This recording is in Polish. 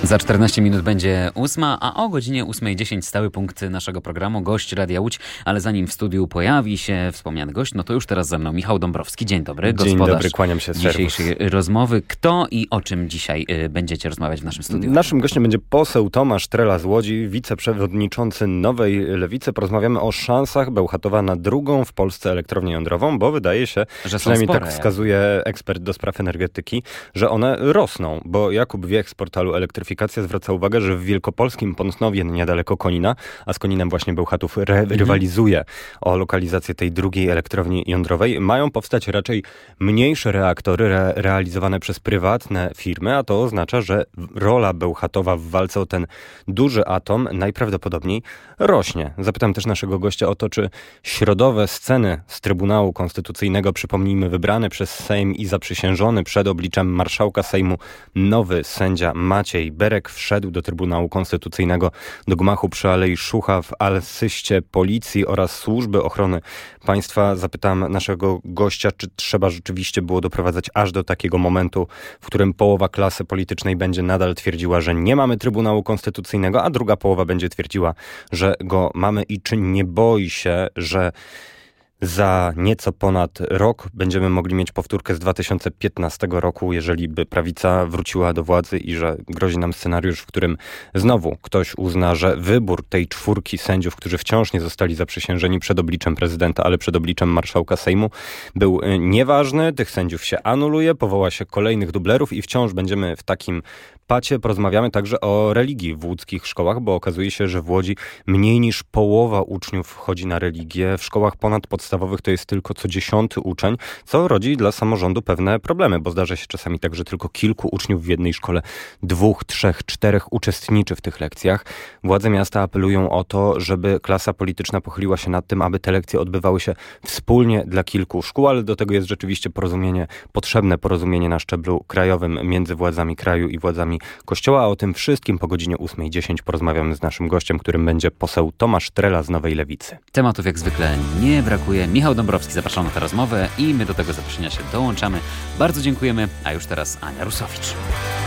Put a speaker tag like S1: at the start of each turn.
S1: Za 14 minut będzie 8, a o godzinie 8:10 stały punkt naszego programu, gość Radia Łódź, ale zanim w studiu pojawi się wspomniany gość, no to już teraz ze mną Michał Dąbrowski. Dzień dobry,
S2: Dzień dobry, kłaniam się z
S1: dzisiejszej rozmowy. Kto i o czym dzisiaj będziecie rozmawiać w naszym studiu?
S2: Naszym gościem będzie poseł Tomasz Trela z Łodzi, wiceprzewodniczący Nowej Lewicy. Porozmawiamy o szansach Bełchatowa na drugą w Polsce elektrownię jądrową, bo wydaje się, że przynajmniej tak wskazuje ekspert do spraw energetyki, że one rosną, bo Jakub Wiech z portalu Elektryfikacja zwraca uwagę, że w wielkopolskim Pątnowie niedaleko Konina, a z Koninem właśnie Bełchatów rywalizuje o lokalizację tej drugiej elektrowni jądrowej, mają powstać raczej mniejsze reaktory realizowane przez prywatne firmy, a to oznacza, że rola Bełchatowa w walce o ten duży atom najprawdopodobniej rośnie. Zapytam też naszego gościa o to, czy środowe sceny z Trybunału Konstytucyjnego, przypomnijmy, wybrany przez Sejm i zaprzysiężony przed obliczem marszałka Sejmu nowy sędzia Maciej Berek wszedł do Trybunału Konstytucyjnego do gmachu przy Alei Szucha w asyście policji oraz Służby Ochrony Państwa. Zapytam naszego gościa, czy trzeba rzeczywiście było doprowadzać aż do takiego momentu, w którym połowa klasy politycznej będzie nadal twierdziła, że nie mamy Trybunału Konstytucyjnego, a druga połowa będzie twierdziła, że go mamy i czy nie boi się, że za nieco ponad rok będziemy mogli mieć powtórkę z 2015 roku, jeżeli by prawica wróciła do władzy i że grozi nam scenariusz, w którym znowu ktoś uzna, że wybór tej czwórki sędziów, którzy wciąż nie zostali zaprzysiężeni przed obliczem prezydenta, ale przed obliczem marszałka Sejmu, był nieważny. Tych sędziów się anuluje, powoła się kolejnych dublerów i wciąż będziemy w takim pacie. Porozmawiamy także o religii w łódzkich szkołach, bo okazuje się, że w Łodzi mniej niż połowa uczniów chodzi na religię. W szkołach ponadpodstawowych to jest tylko co 10. uczeń, co rodzi dla samorządu pewne problemy, bo zdarza się czasami tak, że tylko kilku uczniów w jednej szkole, 2, 3, 4 uczestniczy w tych lekcjach. Władze miasta apelują o to, żeby klasa polityczna pochyliła się nad tym, aby te lekcje odbywały się wspólnie dla kilku szkół, ale do tego jest rzeczywiście potrzebne porozumienie na szczeblu krajowym między władzami kraju i władzami Kościoła, a o tym wszystkim po godzinie 8:10 porozmawiamy z naszym gościem, którym będzie poseł Tomasz Trela z Nowej Lewicy.
S1: Tematów jak zwykle nie brakuje. Michał Dąbrowski zapraszam na tę rozmowę i my do tego zaproszenia się dołączamy. Bardzo dziękujemy, a już teraz Ania Rusowicz.